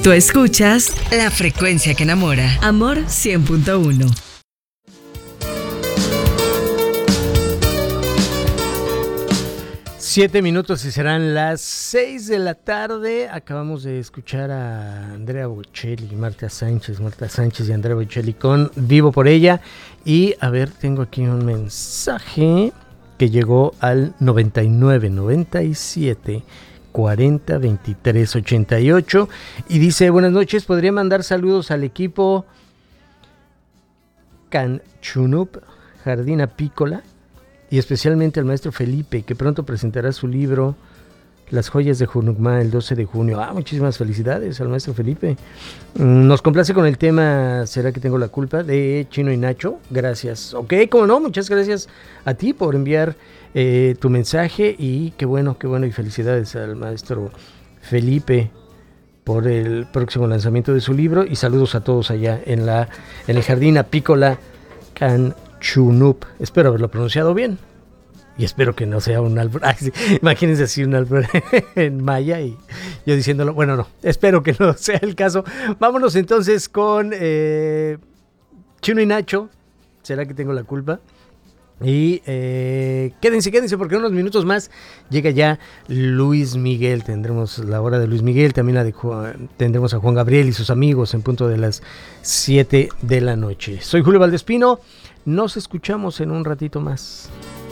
Tú escuchas La Frecuencia que Enamora. Amor 100.1. 7 minutos y serán las 6 de la tarde. Acabamos de escuchar a Andrea Bocelli, Marta Sánchez y Andrea Bocelli con Vivo por ella. Y a ver, tengo aquí un mensaje que llegó al 99 97 40 23 88 y dice: buenas noches, podría mandar saludos al equipo Canchunup Jardín Apícola y especialmente al maestro Felipe, que pronto presentará su libro Las joyas de Junucmá el 12 de junio. Muchísimas felicidades al maestro Felipe. Nos complace con el tema ¿Será que tengo la culpa? De Chino y Nacho. Gracias. Ok, como no, muchas gracias a ti por enviar tu mensaje y qué bueno y felicidades al maestro Felipe por el próximo lanzamiento de su libro y saludos a todos allá en el Jardín Apícola Canchunup. Espero haberlo pronunciado bien y espero que no sea un albur. Imagínense así un albur en maya y yo diciéndolo. Bueno, no, espero que no sea el caso. Vámonos entonces con Chino y Nacho. ¿Será que tengo la culpa? Y quédense porque en unos minutos más llega ya Luis Miguel. Tendremos la hora de Luis Miguel, también la de tendremos a Juan Gabriel y sus amigos en punto de las 7 de la noche. Soy Julio Valdespino, nos escuchamos en un ratito más.